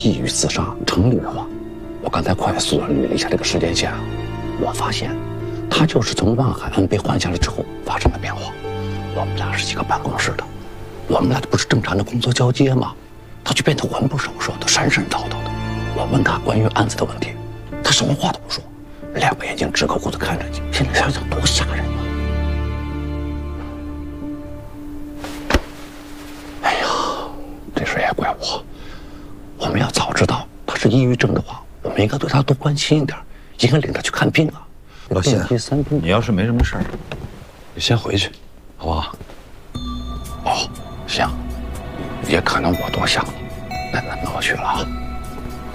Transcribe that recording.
抑郁自杀成立的话，我刚才快速的捋了一下这个时间线啊，我发现他就是从万海恩被换下来之后发生的变化。我们俩是一个办公室的，我们俩不是正常的工作交接吗？他就变得魂不守舍的、神神叨叨的。我问他关于案子的问题，他什么话都不说，两个眼睛直勾勾的看着你。现在想想多吓人啊！哎呀，这事也怪我。我们要早知道他是抑郁症的话，我们应该对他多关心一点，应该领他去看病啊。 老谢，你要是没什么事儿，你先回去，好不好？ 哦，行，也可能我多想了，那我去了啊。